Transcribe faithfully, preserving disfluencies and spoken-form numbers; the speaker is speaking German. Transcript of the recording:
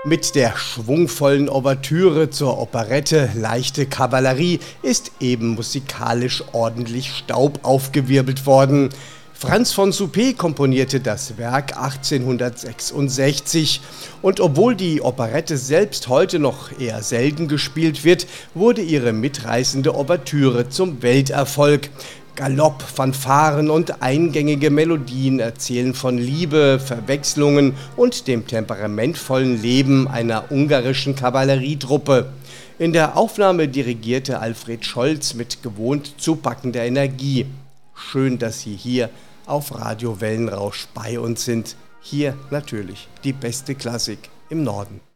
Mit der schwungvollen Ouvertüre zur Operette Leichte Kavallerie ist eben musikalisch ordentlich Staub aufgewirbelt worden. Franz von Suppé komponierte das Werk achtzehnhundertsechsundsechzig und obwohl die Operette selbst heute noch eher selten gespielt wird, wurde ihre mitreißende Ouvertüre zum Welterfolg. Galopp, Fanfaren und eingängige Melodien erzählen von Liebe, Verwechslungen und dem temperamentvollen Leben einer ungarischen Kavallerietruppe. In der Aufnahme dirigierte Alfred Scholz mit gewohnt zupackender Energie. Schön, dass Sie hier auf Radio Wellenrausch bei uns sind. Hier natürlich die beste Klassik im Norden.